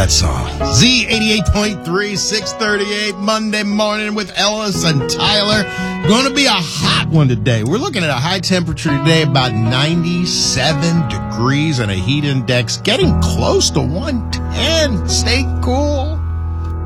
that song. Z88.3, 638, Monday morning with Ellis and Tyler. Going to be a hot one today. We're looking at a high temperature today, about 97 degrees and a heat index getting close to 110. Stay cool.